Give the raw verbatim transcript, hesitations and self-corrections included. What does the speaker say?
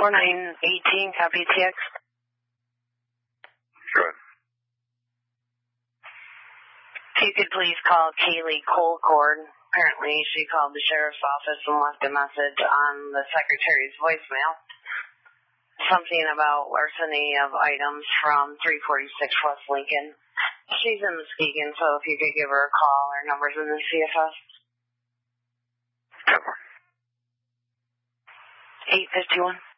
four nine eighteen, copy T X. Good. If you could please call Kaylee Colcord. Apparently she called the sheriff's office and left a message on the secretary's voicemail. Something about larceny of items from three forty-six West Lincoln. She's in Muskegon, so if you could give her a call, her number's in the C F S. eight fifty-one.